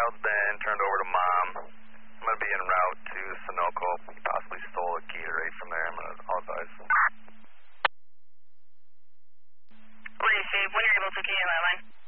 child's been turned over to mom. I'm going to be en route to Sunoco. He possibly stole a Gatorade from there. I'll advise. What do you say? When you're able to, can you line?